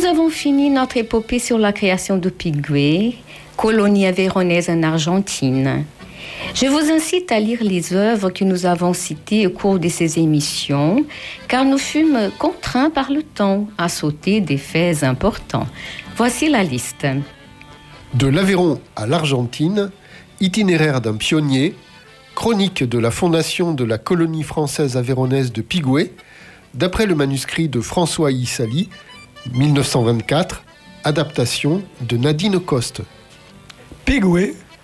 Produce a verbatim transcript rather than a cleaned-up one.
Nous avons fini notre épopée sur la création de Pigüé, colonie avéronaise en Argentine. Je vous incite à lire les œuvres que nous avons citées au cours de ces émissions, car nous fûmes contraints par le temps à sauter des faits importants. Voici la liste. De l'Aveyron à l'Argentine, itinéraire d'un pionnier, chronique de la fondation de la colonie française avéronaise de Pigüé, d'après le manuscrit de François Issali, mille neuf cent vingt-quatre, adaptation de Nadine Coste. Pigüé